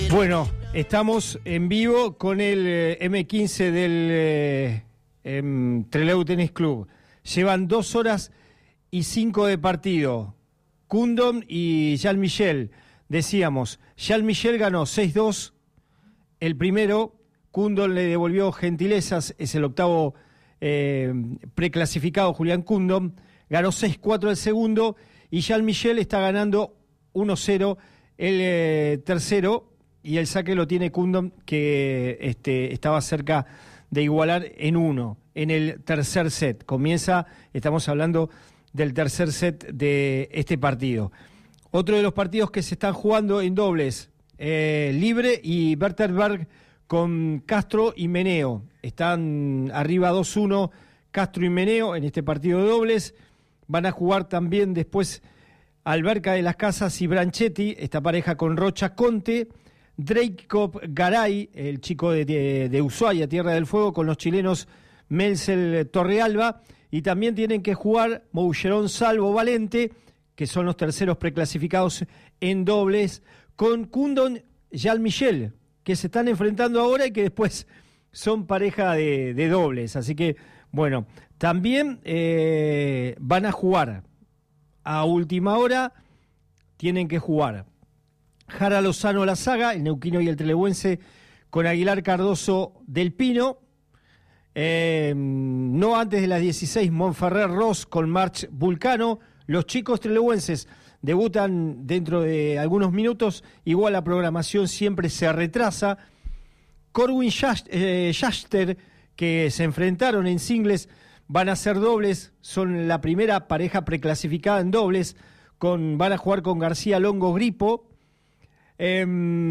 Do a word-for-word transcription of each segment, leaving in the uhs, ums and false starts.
Bueno, estamos en vivo con el eh, eme quince del eh, em, Trelew Tennis Club. Llevan dos horas y cinco de partido. Koundom y Jean Michel. Decíamos, Jean Michel ganó seis dos el primero. Koundom le devolvió gentilezas, es el octavo eh, preclasificado, Julián Koundom. Ganó seis cuatro el segundo y Jean Michel está ganando uno cero el eh, tercero, y el saque lo tiene Koundom, que este, estaba cerca de igualar en uno, en el tercer set. Comienza, estamos hablando del tercer set de este partido. Otro de los partidos que se están jugando en dobles, eh, Libre y Berterberg con Castro y Meneo. Están arriba dos uno Castro y Meneo en este partido de dobles. Van a jugar también después Alberca de las Casas y Branchetti, esta pareja con Rocha Conte. Dreykov Garay, el chico de, de, de Ushuaia, Tierra del Fuego, con los chilenos Melzel Torrealba. Y también tienen que jugar Moucheron Salvo Valente, que son los terceros preclasificados en dobles, con Koundom Jean Michel, que se están enfrentando ahora y que después son pareja de, de dobles. Así que, bueno, también eh, van a jugar a última hora, tienen que jugar Jara Lozano La Saga, el neuquino y el trelewense, con Aguilar Cardoso del Pino. Eh, no antes de las dieciséis, Monferrer Ross con March Vulcano. Los chicos trelewenses debutan dentro de algunos minutos, igual la programación siempre se retrasa. Corwin Schachter, que se enfrentaron en singles, van a ser dobles, son la primera pareja preclasificada en dobles, con, van a jugar con García Longo Gripo. Eh,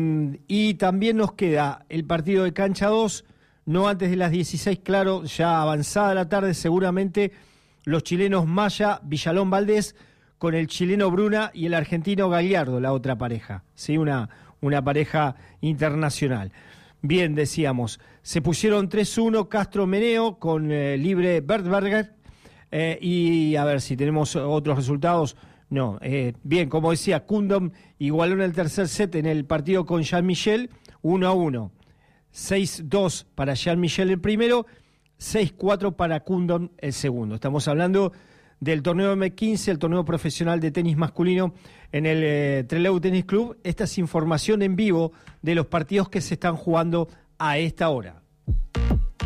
y también nos queda el partido de cancha dos, no antes de las dieciséis, claro, ya avanzada la tarde, seguramente los chilenos Maya, Villalón Valdés, con el chileno Bruna y el argentino Gallardo, la otra pareja, ¿sí? Una, una pareja internacional. Bien, decíamos, se pusieron tres uno Castro Meneo con eh, Libre Bertberger, eh, y a ver si tenemos otros resultados. No, eh, bien, como decía, Koundom igualó en el tercer set en el partido con Jean Michel, uno a uno. seis dos para Jean Michel el primero, seis cuatro para Koundom el segundo. Estamos hablando del torneo eme quince, el torneo profesional de tenis masculino en el eh, Trelew Tennis Club. Esta es información en vivo de los partidos que se están jugando a esta hora.